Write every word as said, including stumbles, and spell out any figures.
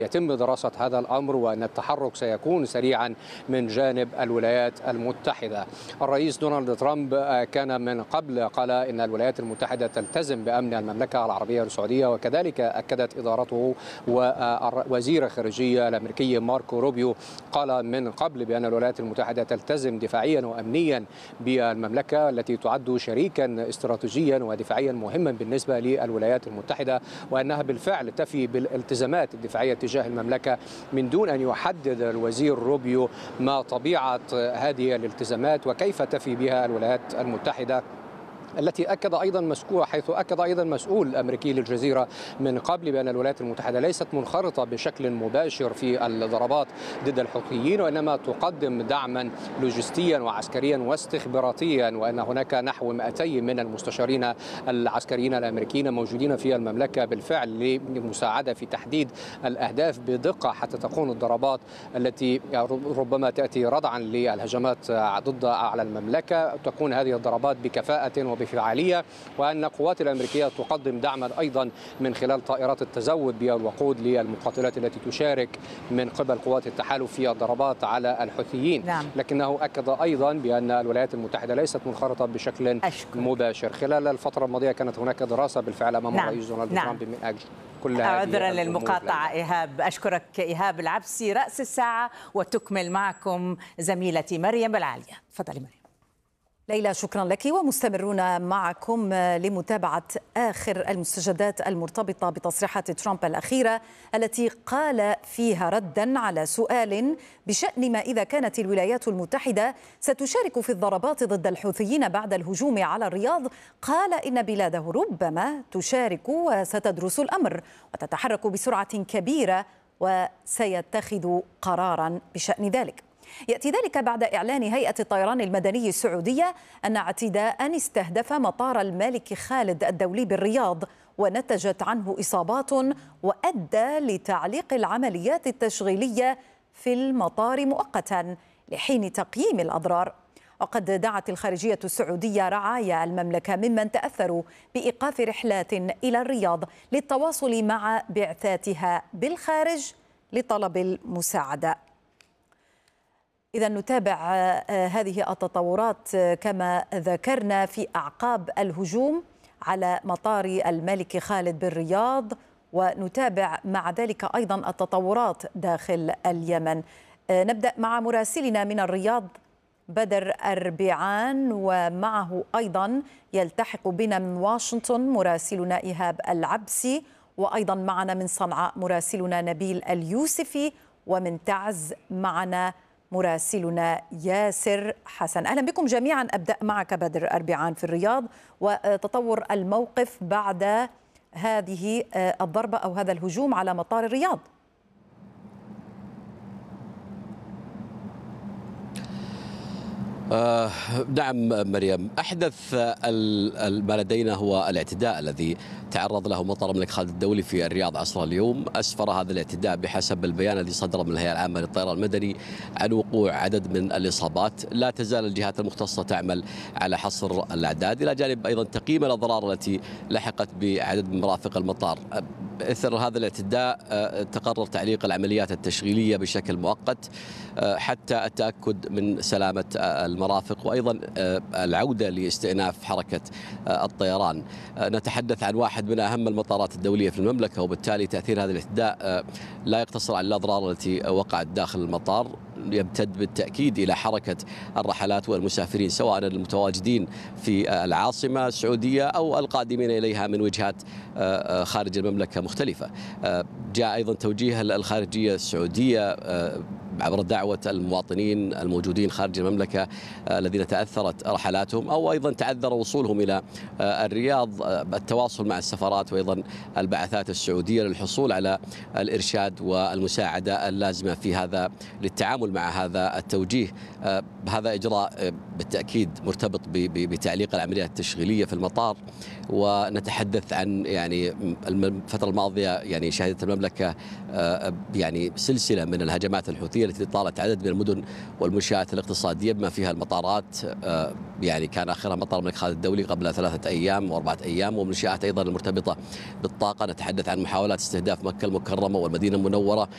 يتم دراسة هذا الأمر وأن التحرك سيكون سريعا من جانب الولايات المتحدة. الرئيس دونالد ترامب كان من قبل قال إن الولايات المتحدة تلتزم بأمن المملكة العربية السعودية، وكذلك أكدت إدارته ووزير الخارجية الأمريكي ماركو روبيو قال من قبل بأن الولايات المتحدة تلتزم دفاعيا وأمنيا بالمملكة التي تعد شريكا استراتيجيا ودفاعيا مهما بالنسبة للولايات المتحدة، وأنها بالفعل تفي بالالتزامات الدفاعية تجاه المملكة من دون أن يحدد الوزير روبيو ما طبيعة هذه الالتزامات وكيف تفي بها الولايات المتحدة، التي أكد أيضا مسؤول حيث أكد أيضا مسؤول أمريكي للجزيرة من قبل بأن الولايات المتحدة ليست منخرطة بشكل مباشر في الضربات ضد الحوثيين، وإنما تقدم دعما لوجستيا وعسكريا واستخباراتيا، وأن هناك نحو مئتين من المستشارين العسكريين الأمريكيين موجودين في المملكة بالفعل للمساعدة في تحديد الأهداف بدقة حتى تكون الضربات التي ربما تأتي ردعا للهجمات ضد على المملكة تكون هذه الضربات بكفاءة بفعالية، وأن القوات الأمريكية تقدم دعما أيضا من خلال طائرات التزود بالوقود للمقاتلات التي تشارك من قبل قوات التحالف في الضربات على الحوثيين. نعم. لكنه أكد أيضا بأن الولايات المتحدة ليست منخرطة بشكل أشكر. مباشر. خلال الفترة الماضية كانت هناك دراسة بالفعل أمام نعم. الرئيس دونالد نعم. ترامب من أجل كل هذه عذرا للمقاطعة. إيهاب، أشكرك إيهاب العبسي رأس الساعة، وتكمل معكم زميلتي مريم العالية. تفضلي مريم. ليلى، شكرا لك، ومستمرون معكم لمتابعة آخر المستجدات المرتبطة بتصريحات ترامب الأخيرة التي قال فيها ردا على سؤال بشأن ما إذا كانت الولايات المتحدة ستشارك في الضربات ضد الحوثيين بعد الهجوم على الرياض. قال إن بلاده ربما تشارك وستدرس الأمر وتتحرك بسرعة كبيرة وسيتخذ قرارا بشأن ذلك. يأتي ذلك بعد إعلان هيئة الطيران المدني السعودية أن اعتداء استهدف مطار الملك خالد الدولي بالرياض ونتجت عنه إصابات وأدى لتعليق العمليات التشغيلية في المطار مؤقتا لحين تقييم الأضرار. وقد دعت الخارجية السعودية رعايا المملكة ممن تأثروا بإيقاف رحلات إلى الرياض للتواصل مع بعثاتها بالخارج لطلب المساعدة. إذا نتابع هذه التطورات كما ذكرنا في أعقاب الهجوم على مطار الملك خالد بالرياض، ونتابع مع ذلك أيضا التطورات داخل اليمن. نبدأ مع مراسلنا من الرياض بدر أربعان، ومعه أيضا يلتحق بنا من واشنطن مراسلنا إيهاب العبسي، وأيضا معنا من صنعاء مراسلنا نبيل اليوسفي، ومن تعز معنا مراسلنا ياسر حسن. أهلا بكم جميعا. أبدأ معك بدر أربعان في الرياض، وتطور الموقف بعد هذه الضربة أو هذا الهجوم على مطار الرياض. آه نعم مريم، أحدث ما لدينا هو الاعتداء الذي تعرض له مطار الملك خالد الدولي في الرياض عصر اليوم. أسفر هذا الاعتداء بحسب البيان الذي صدر من الهيئة العامة للطيران المدني عن وقوع عدد من الإصابات. لا تزال الجهات المختصة تعمل على حصر الأعداد، إلى جانب أيضا تقييم الأضرار التي لحقت بعدد من مرافق المطار. إثر هذا الاعتداء تقرر تعليق العمليات التشغيلية بشكل مؤقت حتى التأكد من سلامة المرافق، وأيضا العودة لاستئناف حركة الطيران. نتحدث عن واحد من أهم المطارات الدولية في المملكة، وبالتالي تأثير هذا الاعتداء لا يقتصر على الأضرار التي وقعت داخل المطار، يمتد بالتأكيد إلى حركة الرحلات والمسافرين سواء المتواجدين في العاصمة السعودية أو القادمين إليها من وجهات خارج المملكة مختلفة. جاء أيضا توجيه الخارجية السعودية عبر دعوة المواطنين الموجودين خارج المملكة الذين تأثرت رحلاتهم أو أيضا تعذر وصولهم إلى الرياض التواصل مع السفارات وأيضا البعثات السعودية للحصول على الإرشاد والمساعدة اللازمة في هذا للتعامل مع هذا التوجيه. هذا إجراء بالتأكيد مرتبط بتعليق العمليات التشغيلية في المطار، ونتحدث عن يعني الفترة الماضية يعني شهدت المملكة يعني سلسلة من الهجمات الحوثية التي طالت عدد من المدن والمنشآت الاقتصادية بما فيها المطارات، يعني كان آخرها مطار الملك خالد الدولي قبل ثلاثة أيام وأربعة أيام، ومنشآت أيضا المرتبطة بالطاقة. نتحدث عن محاولات استهداف مكة المكرمة والمدينة المنورة